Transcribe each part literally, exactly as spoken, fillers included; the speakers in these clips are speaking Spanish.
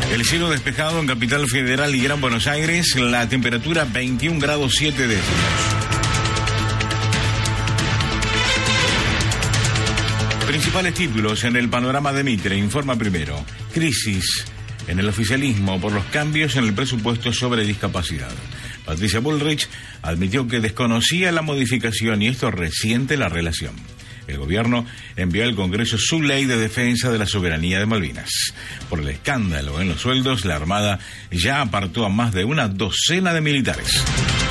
El cielo despejado en Capital Federal y Gran Buenos Aires, la temperatura veintiún grados siete décimos. Principales títulos en el panorama de Mitre, informa primero. Crisis en el oficialismo por los cambios en el presupuesto sobre discapacidad. Patricia Bullrich admitió que desconocía la modificación y esto resiente la relación. El gobierno envió al Congreso su ley de defensa de la soberanía de Malvinas. Por el escándalo en los sueldos, la Armada ya apartó a más de una docena de militares.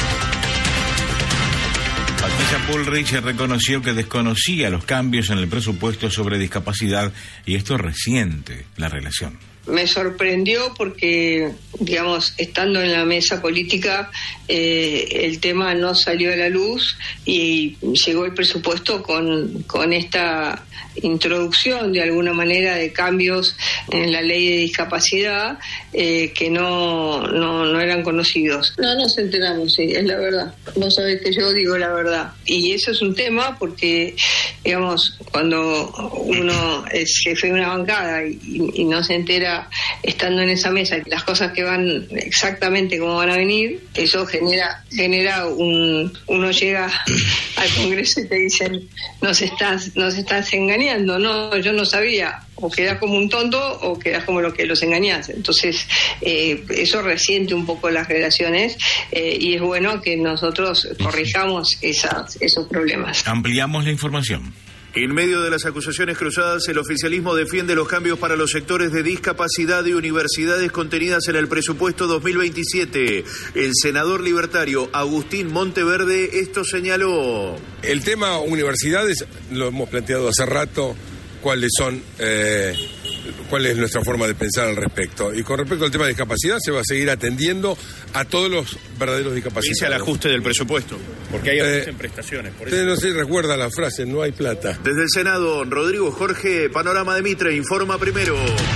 Patricia Bullrich reconoció que desconocía los cambios en el presupuesto sobre discapacidad y esto resiente la relación. Me sorprendió porque, digamos, estando en la mesa política, eh, el tema no salió a la luz y llegó el presupuesto con, con esta introducción, de alguna manera, de cambios en la ley de discapacidad eh, que no, no, no eran conocidos. No nos enteramos, sí, es la verdad. Vos sabés que yo digo la verdad. Y eso es un tema porque, digamos, cuando uno es jefe de una bancada y, y no se entera estando en esa mesa las cosas que van exactamente como van a venir, eso genera genera un uno llega al Congreso y te dicen nos estás nos estás engañando. No, yo no sabía. O quedás como un tonto o quedás como lo que los engañás. Entonces eh, eso resiente un poco las relaciones eh, y es bueno que nosotros corrijamos esas, esos problemas. Ampliamos la información. En medio de las acusaciones cruzadas, el oficialismo defiende los cambios para los sectores de discapacidad y universidades contenidas en el presupuesto dos mil veintisiete. El senador libertario Agustín Monteverde esto señaló. El tema universidades lo hemos planteado hace rato, cuáles son, eh, cuál es nuestra forma de pensar al respecto. Y con respecto al tema de discapacidad, se va a seguir atendiendo a todos los verdaderos discapacitados. Dice al ajuste del presupuesto, porque hay ajustes eh, en prestaciones. Por usted eso. No se recuerda la frase, no hay plata. Desde el Senado, Rodrigo Jorge, Panorama de Mitre, informa primero.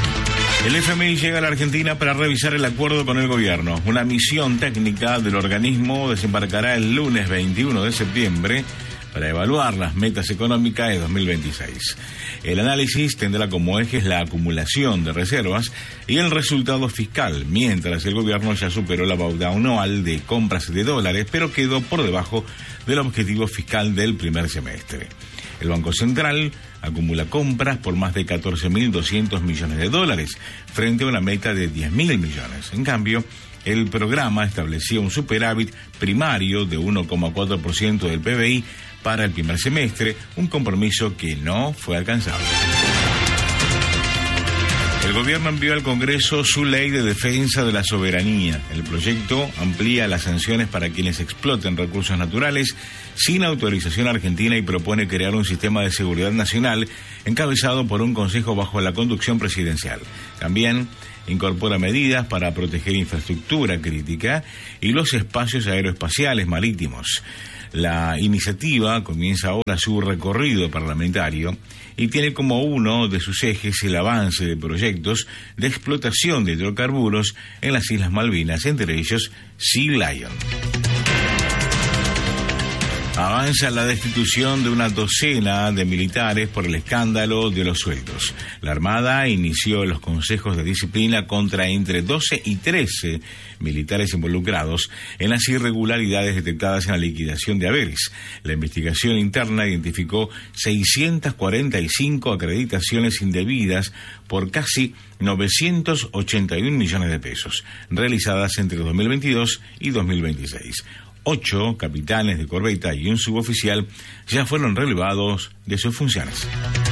El F M I llega a la Argentina para revisar el acuerdo con el gobierno. Una misión técnica del organismo desembarcará el lunes veintiuno de septiembre para evaluar las metas económicas de dos mil veintiséis. El análisis tendrá como ejes la acumulación de reservas y el resultado fiscal, mientras el gobierno ya superó la pauta anual de compras de dólares, pero quedó por debajo del objetivo fiscal del primer semestre. El Banco Central acumula compras por más de catorce mil doscientos millones de dólares, frente a una meta de diez mil millones. En cambio, el programa establecía un superávit primario de uno coma cuatro por ciento del P B I para el primer semestre, un compromiso que no fue alcanzado. El gobierno envió al Congreso su ley de defensa de la soberanía. El proyecto amplía las sanciones para quienes exploten recursos naturales sin autorización argentina y propone crear un sistema de seguridad nacional encabezado por un consejo bajo la conducción presidencial. También incorpora medidas para proteger infraestructura crítica y los espacios aeroespaciales marítimos. La iniciativa comienza ahora su recorrido parlamentario y tiene como uno de sus ejes el avance de proyectos de explotación de hidrocarburos en las Islas Malvinas, entre ellos Sea Lion. Avanza la destitución de una docena de militares por el escándalo de los sueldos. La Armada inició los consejos de disciplina contra entre doce y trece militares involucrados en las irregularidades detectadas en la liquidación de haberes. La investigación interna identificó seiscientas cuarenta y cinco acreditaciones indebidas por casi novecientos ochenta y un millones de pesos, realizadas entre dos mil veintidós y dos mil veintiséis. Ocho capitanes de corbeta y un suboficial ya fueron relevados de sus funciones.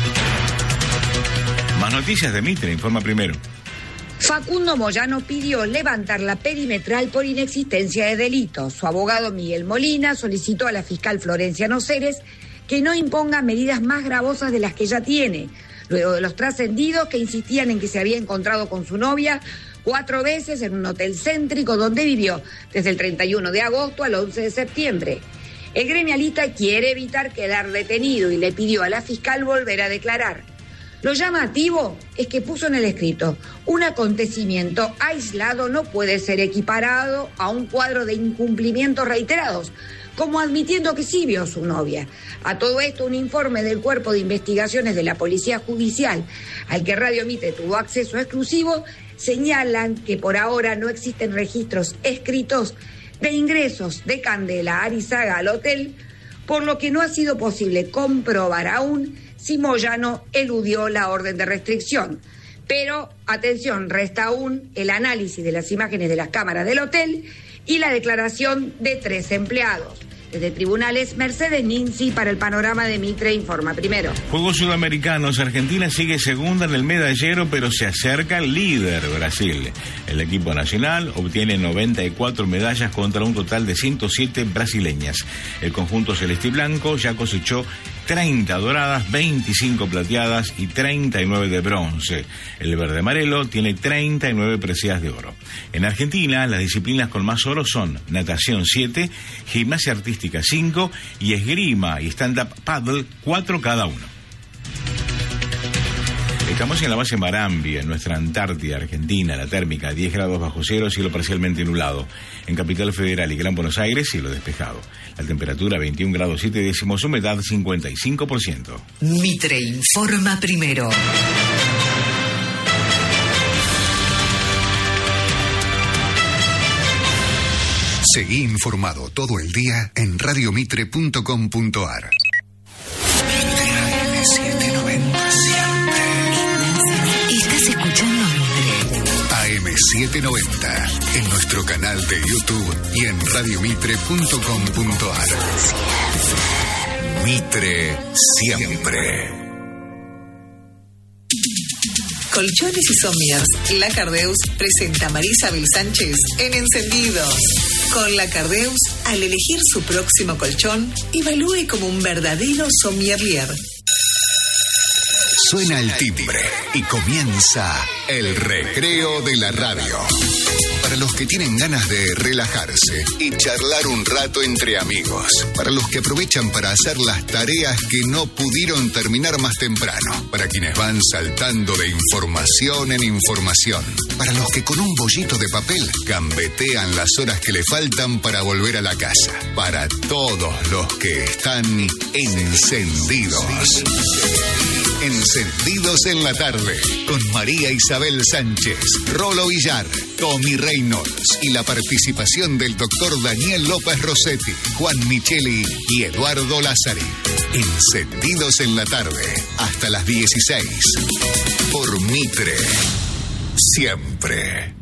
Más noticias de Mitre, informa primero. Facundo Moyano pidió levantar la perimetral por inexistencia de delitos. Su abogado Miguel Molina solicitó a la fiscal Florencia Noceres que no imponga medidas más gravosas de las que ya tiene, luego de los trascendidos que insistían en que se había encontrado con su novia cuatro veces en un hotel céntrico donde vivió desde el treinta y uno de agosto al once de septiembre. El gremialista quiere evitar quedar detenido y le pidió a la fiscal volver a declarar. Lo llamativo es que puso en el escrito: un acontecimiento aislado no puede ser equiparado a un cuadro de incumplimientos reiterados, como admitiendo que sí vio a su novia. A todo esto, un informe del Cuerpo de Investigaciones de la Policía Judicial, al que Radio Mitre tuvo acceso exclusivo, señalan que por ahora no existen registros escritos de ingresos de Candela Arizaga al hotel, por lo que no ha sido posible comprobar aún si Moyano eludió la orden de restricción. Pero, atención, resta aún el análisis de las imágenes de las cámaras del hotel y la declaración de tres empleados. Desde tribunales, Mercedes Ninzi para el Panorama de Mitre informa primero. Juegos Sudamericanos, Argentina sigue segunda en el medallero, pero se acerca al líder, Brasil. El equipo nacional obtiene noventa y cuatro medallas contra un total de ciento siete brasileñas. El conjunto celeste y blanco ya cosechó treinta doradas, veinticinco plateadas y treinta y nueve de bronce. El verde amarelo tiene treinta y nueve preseas de oro. En Argentina, las disciplinas con más oro son natación siete, gimnasia artística cinco y esgrima y stand-up paddle cuatro cada uno. Estamos en la base Marambi, en nuestra Antártida Argentina, la térmica diez grados bajo cero, cielo parcialmente nublado. En Capital Federal y Gran Buenos Aires, cielo despejado. La temperatura veintiún grados siete décimos, humedad cincuenta y cinco por ciento. Mitre informa primero. Seguí informado todo el día en radiomitre punto com punto ar. Estás escuchando Mitre. A M setecientos noventa, en nuestro canal de YouTube y en radiomitre punto com punto ar. Mitre siempre. Colchones y Somiers. La Cardeus presenta a María Isabel Sánchez en Encendidos. Con La Cardeus, al elegir su próximo colchón, evalúe como un verdadero sommelier. Suena el timbre y comienza el recreo de la radio. Para los que tienen ganas de relajarse y charlar un rato entre amigos. Para los que aprovechan para hacer las tareas que no pudieron terminar más temprano. Para quienes van saltando de información en información. Para los que con un bollito de papel gambetean las horas que le faltan para volver a la casa. Para todos los que están encendidos. Encendidos en la tarde, con María Isabel Sánchez, Rolo Villar, Tommy Reynolds y la participación del doctor Daniel López Rossetti, Juan Micheli y Eduardo Lázari. Encendidos en la tarde, hasta las dieciséis. Por Mitre, siempre.